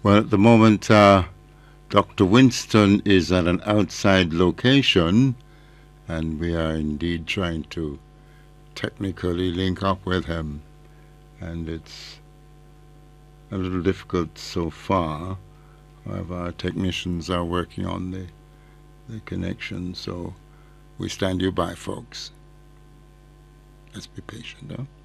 Well, at the moment, Dr. Winston is at an outside location, and we are indeed trying to technically link up with him. And it's a little difficult so far. However, our technicians are working on the connection, so we stand you by, folks. Let's be patient, huh?